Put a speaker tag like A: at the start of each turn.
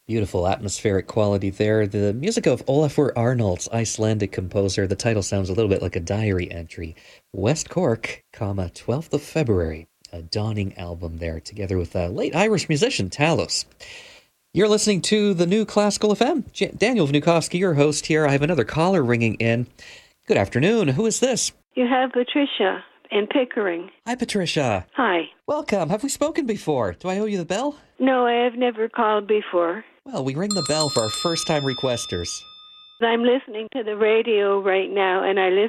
A: Beautiful atmospheric quality there. The music of Olafur Arnalds, Icelandic composer. The title sounds a little bit like a diary entry. West Cork, 12th of February. A dawning album there, together with a late Irish musician, Talos. You're listening to the New Classical FM. Daniel Vnukovsky, your host here. I have another caller ringing in. Good afternoon. Who is this?
B: You have Patricia in Pickering.
A: Hi, Patricia.
B: Hi.
A: Welcome. Have we spoken before? Do I owe you the bell?
B: No, I have never called before.
A: Well, we ring the bell for our first-time requesters.
B: I'm listening to the radio right now, and I listen